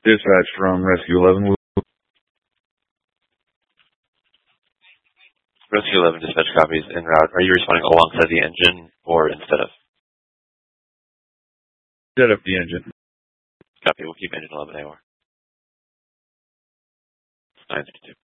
Dispatch from Rescue 11. Rescue 11 dispatch copies en route. Are you responding alongside the engine or instead of? Instead of the engine. Copy. We'll keep engine 11 AOR. 962.